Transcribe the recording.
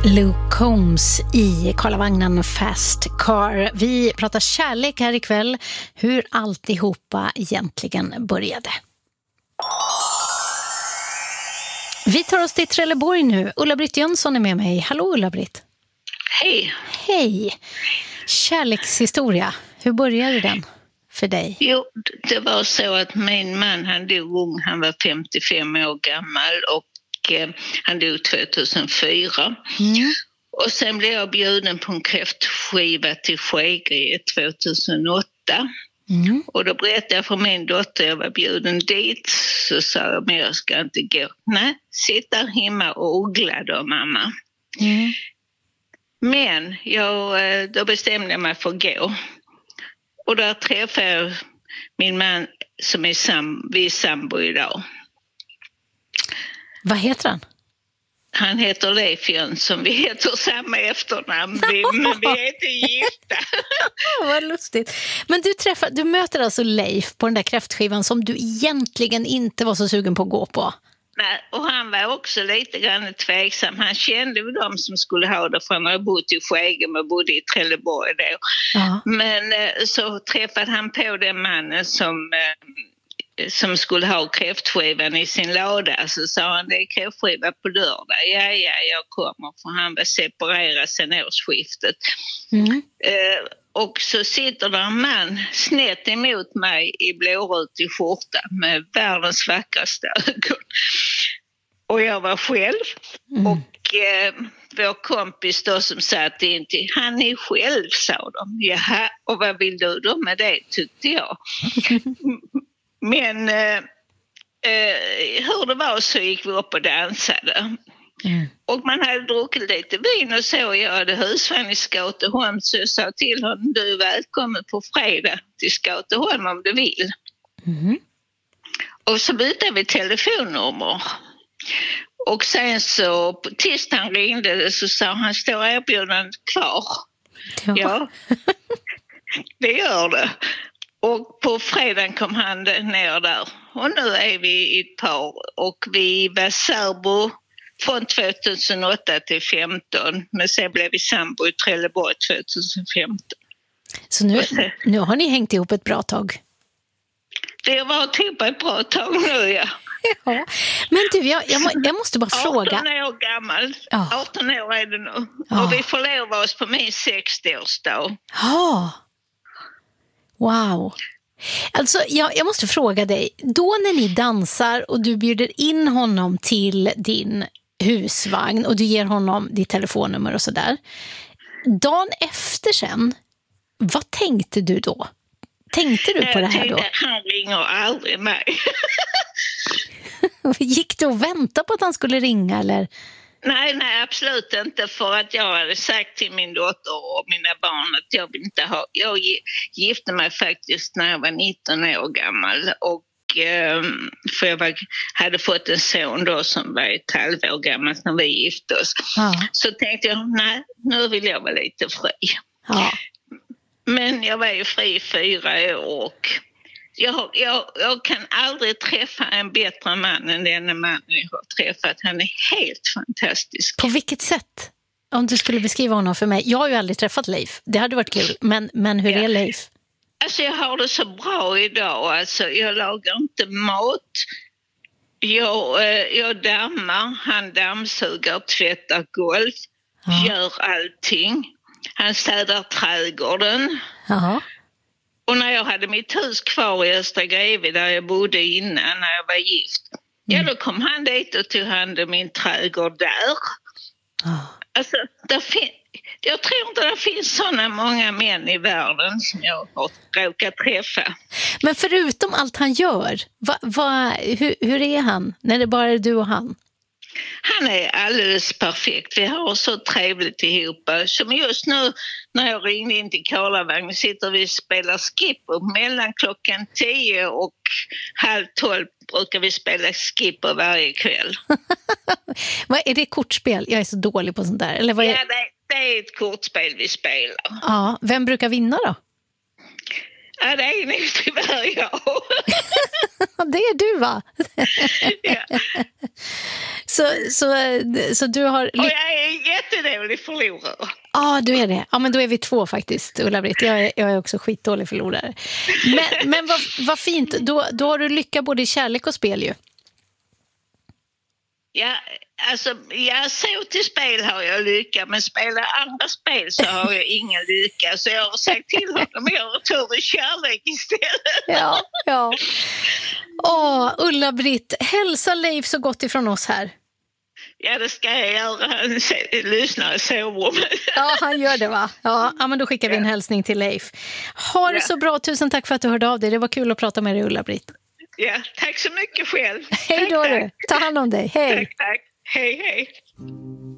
Luke Combs i Karlavagnen Fast Car. Vi pratar kärlek här ikväll, hur alltihopa egentligen började. Vi tar oss till Trelleborg nu. Ulla-Britt Jönsson är med mig. Hallå Ulla-Britt. Hej. Hej. Kärlekshistoria, hur började den för dig? Jo, det var så att min man, han dog ung, han var 55 år gammal och han dog 2004. Och sen blev jag bjuden på en kräftskiva till Skägge 2008. Och då berättade jag för min dotter, jag var bjuden dit, så sa jag, men jag ska inte gå. Nej, sitt där hemma och ogla då mamma. Men då bestämde jag mig för att gå. Och där träffade jag min man som är vi är sambo idag. Vad heter han? Han heter Leif Jönsson. Vi heter samma efternamn, men vi är inte gifta. Vad lustigt. Men du möter alltså Leif på den där kräftskivan som du egentligen inte var så sugen på att gå på. Nej, och han var också lite grann tveksam. Han kände ju de som skulle ha det, för han har bott i Skägge och bodde i Trelleborg då. Ja. Men så träffade han på den mannen som skulle ha kräftskivan i sin låda, så sa han, det är kräftskiva på lördag. Ja, jag kommer, för han var separerad sen årsskiftet. Och så sitter där en man snett emot mig i blårutig skjorta med världens vackraste ögon. Och jag var själv. Och vår kompis då som satt in till, han är själv, sa de. Jaha, och vad vill du då med det, tyckte jag. Men hur det var så gick vi upp och dansade. Och man hade druckit lite vin och så. Jag hade husvagn i Skateholm, så jag sa till honom, du är välkommen på fredag till Skateholm om du vill. Och så bytte vi telefonnummer. Och sen så på tisdagen ringde det, så sa han, står erbjudandet kvar? Ja, det gör det. Och på fredagen kom han ner där. Och nu är vi ett par. Och vi var särbo från 2008 till 2015. Men sen blev vi sambo i Trelleborg 2015. Så nu har ni hängt ihop ett bra tag? Det har varit ihop ett bra tag nu, ja. Ja. Men du, jag måste bara fråga. 18 år gammal. 18 år är det nu. Och vi förlovar oss på min 60-årsdag. Ja. Wow. Alltså, jag måste fråga dig. Då när ni dansar och du bjuder in honom till din husvagn och du ger honom ditt telefonnummer och sådär. Dagen efter sen, vad tänkte du då? Tänkte du på det här då? Han ringer aldrig mig. Gick du och väntade på att han skulle ringa eller? Nej, absolut inte, för att jag hade sagt till min dotter och mina barn att jag vill inte ha. Jag gifte mig faktiskt när jag var 19 år gammal och för jag hade fått en son då som var ett halvår gammal när vi gifte oss. Så tänkte jag, nej, nu vill jag vara lite fri. Men jag var ju fri i 4 år och jag kan aldrig träffa en bättre man än den mannen jag har träffat. Han är helt fantastisk. På vilket sätt? Om du skulle beskriva honom för mig. Jag har ju aldrig träffat Leif. Det hade varit kul. Men hur är Leif? Alltså jag har det så bra idag. Alltså jag lagar inte mat. Jag dammar. Han dammsuger, tvättar golv. Gör allting. Han städar trädgården. Jaha. Och när jag hade mitt hus kvar i Östra Greve där jag bodde innan när jag var gift. Ja, då kom han dit och tog hand om min trädgård där. Alltså, jag tror inte det finns sådana många män i världen som jag har råkat träffa. Men förutom allt han gör, hur är han när det bara är du och han? Han är alldeles perfekt. Vi har så trevligt ihop. Som just nu när jag ringde in till Karlavagn sitter vi och spelar skipper. Mellan klockan 10 och 11:30 brukar vi spela skipper varje kväll. Vad är det, kortspel? Jag är så dålig på sånt där. Eller vad är... Ja, det är ett kortspel vi spelar. Ja, vem brukar vinna då? Ja, det är nog tyvärr jag. Det är du, va? Ja. Så du har... Och jag är jättedålig förlorare. Ja, du är det. Ja, men då är vi två faktiskt, Ulla-Britt. Jag är också skitdålig förlorare. Men vad fint. Då har du lycka både i kärlek och spel ju. Ja, alltså, så till spel har jag lycka, men spelar andra spel så har jag ingen lycka. Så jag har sagt till honom, jag tar kärlek istället. Ja. Ulla-Britt, hälsa Leif så gott ifrån oss här. Ja, det ska jag göra. Han lyssnar i sovrummet. Ja, han gör det, va? Ja, men då skickar vi en hälsning till Leif. Ha det så bra. Tusen tack för att du hörde av dig. Det var kul att prata med dig, Ulla-Britt. Ja, tack så mycket själv. Hej då, du. Ta hand om dig. Hej. Tack. Hej.